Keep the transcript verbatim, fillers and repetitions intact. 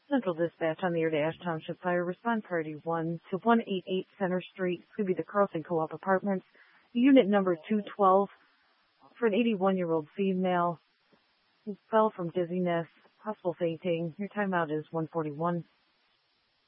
Central Dispatch on the air to Ash Township Fire. Respond Priority one to one eighty-eight Center Street. Could be the Carlson Co-op Apartments. Unit number two twelve for an eighty-one-year-old female who fell from dizziness, possible fainting. Your timeout is one forty-one.